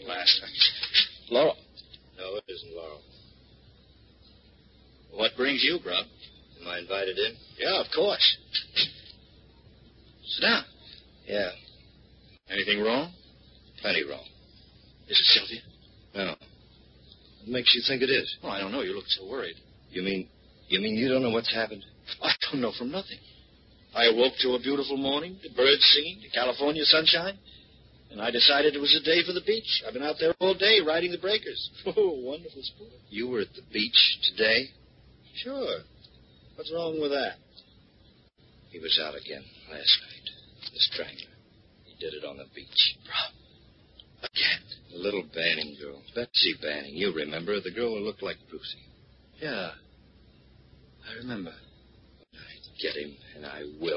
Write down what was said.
last night. Laurel. No, it isn't Laurel. What brings you, Grub? Am I invited in? Yeah, of course. Sit down. Yeah. Anything wrong? Plenty wrong. Is it Sylvia? No. What makes you think it is? Oh, I don't know. You look so worried. You mean you don't know what's happened? I don't know from nothing. I awoke to a beautiful morning, the birds singing, the California sunshine, and I decided it was a day for the beach. I've been out there all day riding the breakers. Oh, wonderful sport. You were at the beach today? Sure. What's wrong with that? He was out again last night. The Strangler. He did it on the beach. Bro. Again? The little Banning girl. Betsy Banning. You remember her, the girl who looked like Brucey. Yeah. I remember. I get him, and I will.